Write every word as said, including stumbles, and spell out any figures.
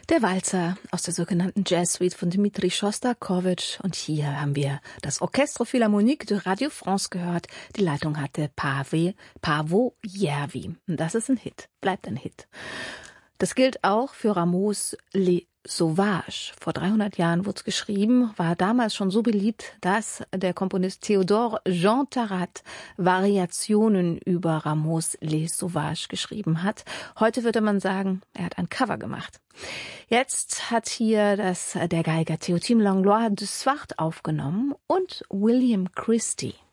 Der Walzer aus der sogenannten Jazz-Suite von Dmitri Schostakowitsch. Und hier haben wir das Orchestre Philharmonique de Radio France gehört. Die Leitung hatte Pavel, Paavo Järvi. Und das ist ein Hit, bleibt ein Hit. Das gilt auch für Rameaus Les Sauvages. Vor dreihundert Jahren wurde es geschrieben, war damals schon so beliebt, dass der Komponist Theodore Jean Tarat Variationen über Rameaus Les Sauvages geschrieben hat. Heute würde man sagen, er hat ein Cover gemacht. Jetzt hat hier das, der Geiger Théotime Langlois de Swart aufgenommen und William Christie.